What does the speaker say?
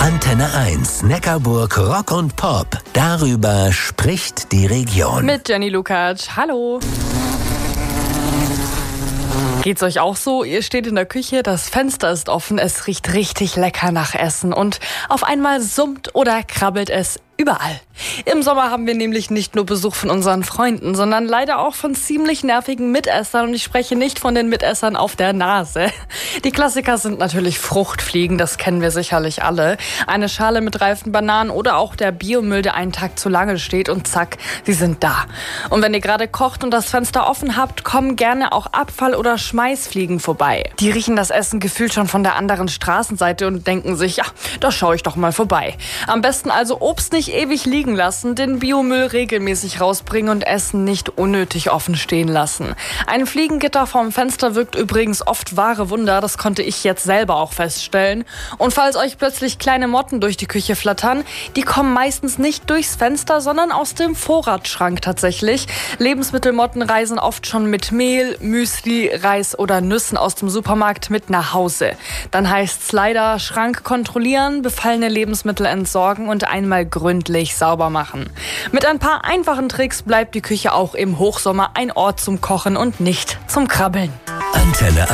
Antenne 1, Neckarburg Rock und Pop. Darüber spricht die Region. Mit Jenny Lukacs. Hallo. Geht's euch auch so? Ihr steht in der Küche, das Fenster ist offen, es riecht richtig lecker nach Essen und auf einmal summt oder krabbelt es überall. Im Sommer haben wir nämlich nicht nur Besuch von unseren Freunden, sondern leider auch von ziemlich nervigen Mitessern. Und ich spreche nicht von den Mitessern auf der Nase. Die Klassiker sind natürlich Fruchtfliegen, das kennen wir sicherlich alle. Eine Schale mit reifen Bananen oder auch der Biomüll, der einen Tag zu lange steht und zack, sie sind da. Und wenn ihr gerade kocht und das Fenster offen habt, kommen gerne auch Abfall- oder Schmeißfliegen vorbei. Die riechen das Essen gefühlt schon von der anderen Straßenseite und denken sich, ja, da schaue ich doch mal vorbei. Am besten also Obst nicht ewig liegen lassen, den Biomüll regelmäßig rausbringen und Essen nicht unnötig offen stehen lassen. Ein Fliegengitter vorm Fenster wirkt übrigens oft wahre Wunder, das konnte ich jetzt selber auch feststellen. Und falls euch plötzlich kleine Motten durch die Küche flattern, die kommen meistens nicht durchs Fenster, sondern aus dem Vorratsschrank tatsächlich. Lebensmittelmotten reisen oft schon mit Mehl, Müsli, Reis oder Nüssen aus dem Supermarkt mit nach Hause. Dann heißt's leider Schrank kontrollieren, befallene Lebensmittel entsorgen und einmal gründlich sauber machen. Mit ein paar einfachen Tricks bleibt die Küche auch im Hochsommer ein Ort zum Kochen und nicht zum Krabbeln. Antenne